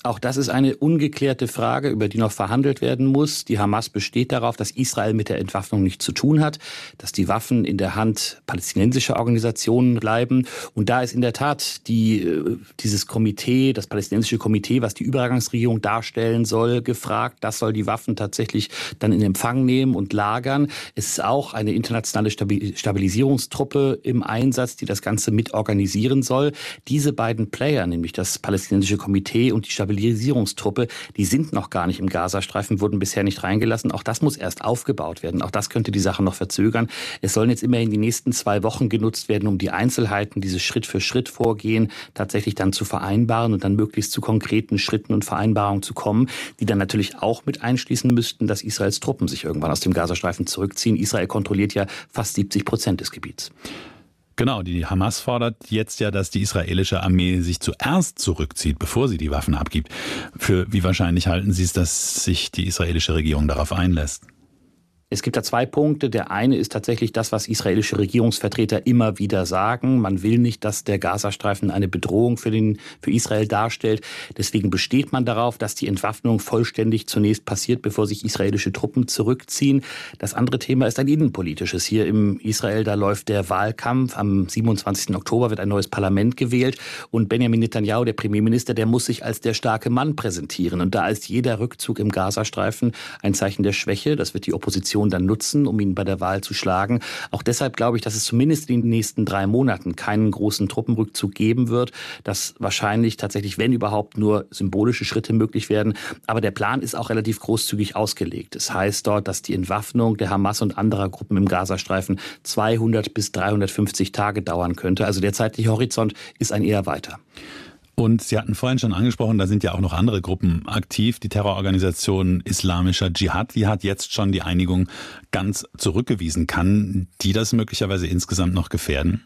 Auch das ist eine ungeklärte Frage, über die noch verhandelt werden muss. Die Hamas besteht darauf, dass Israel mit der Entwaffnung nichts zu tun hat, dass die Waffen in der Hand palästinensischer Organisationen bleiben. Und da ist in der Tat dieses Komitee, das palästinensische Komitee, was die Übergangsregierung darstellen soll, gefragt. Das soll die Waffen tatsächlich dann in Empfang nehmen und lagern. Es ist auch eine internationale Stabilisierungstruppe im Einsatz, die das Ganze mitorganisieren soll. Diese beiden Player, nämlich das palästinensische Komitee und die Stabilisierungstruppe, die sind noch gar nicht im Gazastreifen, wurden bisher nicht reingelassen. Auch das muss erst aufgebaut werden. Auch das könnte die Sache noch verzögern. Es sollen jetzt immerhin die nächsten 2 Wochen genutzt werden, um die Einzelheiten, dieses Schritt-für-Schritt-Vorgehen tatsächlich dann zu vereinbaren und dann möglichst zu konkreten Schritten und Vereinbarungen zu kommen, die dann natürlich auch mit einschließen müssten, dass Israels Truppen sich irgendwann aus dem Gazastreifen zurückziehen. Israel kontrolliert ja fast 70% des Gebiets. Genau, die Hamas fordert jetzt ja, dass die israelische Armee sich zuerst zurückzieht, bevor sie die Waffen abgibt. Für wie wahrscheinlich halten Sie es, dass sich die israelische Regierung darauf einlässt? Es gibt da 2 Punkte. Der eine ist tatsächlich das, was israelische Regierungsvertreter immer wieder sagen. Man will nicht, dass der Gazastreifen eine Bedrohung für Israel darstellt. Deswegen besteht man darauf, dass die Entwaffnung vollständig zunächst passiert, bevor sich israelische Truppen zurückziehen. Das andere Thema ist ein innenpolitisches. Hier im Israel, da läuft der Wahlkampf. Am 27. Oktober wird ein neues Parlament gewählt. Und Benjamin Netanyahu, der Premierminister, der muss sich als der starke Mann präsentieren. Und da ist jeder Rückzug im Gazastreifen ein Zeichen der Schwäche. Das wird die Opposition dann nutzen, um ihn bei der Wahl zu schlagen. Auch deshalb glaube ich, dass es zumindest in den nächsten 3 Monaten keinen großen Truppenrückzug geben wird, dass wahrscheinlich tatsächlich, wenn überhaupt, nur symbolische Schritte möglich werden. Aber der Plan ist auch relativ großzügig ausgelegt. Es heißt dort, dass die Entwaffnung der Hamas und anderer Gruppen im Gazastreifen 200 bis 350 Tage dauern könnte. Also der zeitliche Horizont ist ein eher weiter. Und Sie hatten vorhin schon angesprochen, da sind ja auch noch andere Gruppen aktiv. Die Terrororganisation Islamischer Dschihad, die hat jetzt schon die Einigung ganz zurückgewiesen. Kann die das möglicherweise insgesamt noch gefährden?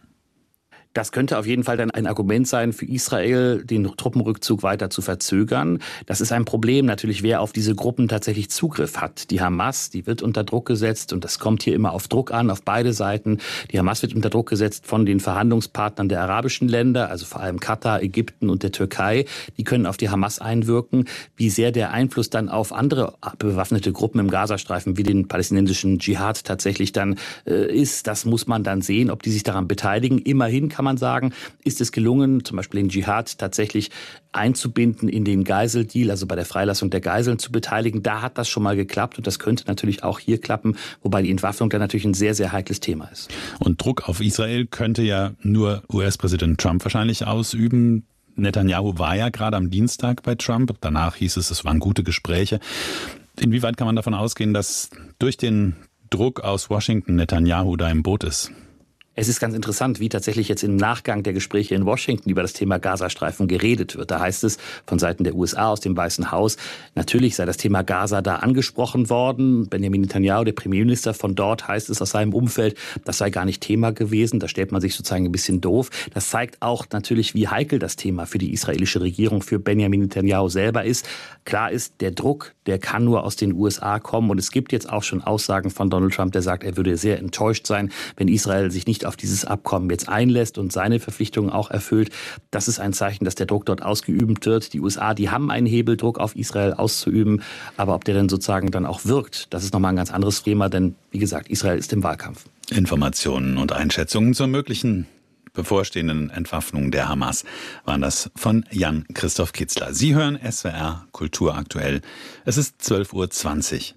Das könnte auf jeden Fall dann ein Argument sein für Israel, den Truppenrückzug weiter zu verzögern. Das ist ein Problem natürlich, wer auf diese Gruppen tatsächlich Zugriff hat. Die Hamas, die wird unter Druck gesetzt und das kommt hier immer auf Druck an, auf beide Seiten. Die Hamas wird unter Druck gesetzt von den Verhandlungspartnern der arabischen Länder, also vor allem Katar, Ägypten und der Türkei. Die können auf die Hamas einwirken. Wie sehr der Einfluss dann auf andere bewaffnete Gruppen im Gazastreifen wie den palästinensischen Dschihad tatsächlich dann ist, das muss man dann sehen, ob die sich daran beteiligen. Immerhin kann man sagen, ist es gelungen, zum Beispiel den Dschihad tatsächlich einzubinden in den Geiseldeal, also bei der Freilassung der Geiseln zu beteiligen. Da hat das schon mal geklappt und das könnte natürlich auch hier klappen, wobei die Entwaffnung dann natürlich ein sehr, sehr heikles Thema ist. Und Druck auf Israel könnte ja nur US-Präsident Trump wahrscheinlich ausüben. Netanyahu war ja gerade am Dienstag bei Trump. Danach hieß es waren gute Gespräche. Inwieweit kann man davon ausgehen, dass durch den Druck aus Washington Netanyahu da im Boot ist? Es ist ganz interessant, wie tatsächlich jetzt im Nachgang der Gespräche in Washington über das Thema Gazastreifen geredet wird. Da heißt es von Seiten der USA aus dem Weißen Haus, natürlich sei das Thema Gaza da angesprochen worden. Benjamin Netanyahu, der Premierminister von dort, heißt es aus seinem Umfeld, das sei gar nicht Thema gewesen. Da stellt man sich sozusagen ein bisschen doof. Das zeigt auch natürlich, wie heikel das Thema für die israelische Regierung, für Benjamin Netanyahu selber ist. Klar ist, der Druck, der kann nur aus den USA kommen. Und es gibt jetzt auch schon Aussagen von Donald Trump, der sagt, er würde sehr enttäuscht sein, wenn Israel sich nicht auf dieses Abkommen jetzt einlässt und seine Verpflichtungen auch erfüllt. Das ist ein Zeichen, dass der Druck dort ausgeübt wird. Die USA, die haben einen Hebel, Druck auf Israel auszuüben. Aber ob der dann sozusagen dann auch wirkt, das ist nochmal ein ganz anderes Thema. Denn, wie gesagt, Israel ist im Wahlkampf. Informationen und Einschätzungen zur möglichen bevorstehenden Entwaffnung der Hamas waren das von Jan-Christoph Kitzler. Sie hören SWR Kultur aktuell. Es ist 12:20 Uhr.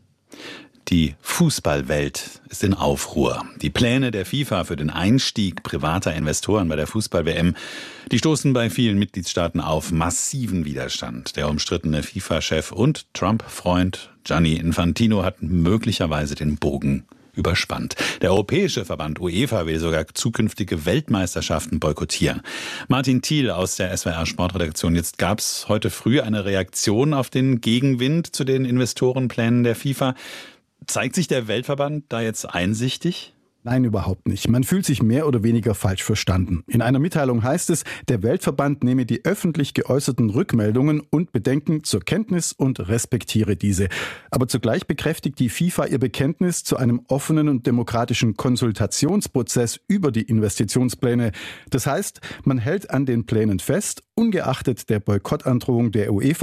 Die Fußballwelt ist in Aufruhr. Die Pläne der FIFA für den Einstieg privater Investoren bei der Fußball-WM, die stoßen bei vielen Mitgliedstaaten auf massiven Widerstand. Der umstrittene FIFA-Chef und Trump-Freund Gianni Infantino hat möglicherweise den Bogen überspannt. Der europäische Verband UEFA will sogar zukünftige Weltmeisterschaften boykottieren. Martin Thiel aus der SWR Sportredaktion. Jetzt gab es heute früh eine Reaktion auf den Gegenwind zu den Investorenplänen der FIFA. Zeigt sich der Weltverband da jetzt einsichtig? Nein, überhaupt nicht. Man fühlt sich mehr oder weniger falsch verstanden. In einer Mitteilung heißt es, der Weltverband nehme die öffentlich geäußerten Rückmeldungen und Bedenken zur Kenntnis und respektiere diese. Aber zugleich bekräftigt die FIFA ihr Bekenntnis zu einem offenen und demokratischen Konsultationsprozess über die Investitionspläne. Das heißt, man hält an den Plänen fest, ungeachtet der Boykottandrohung der UEFA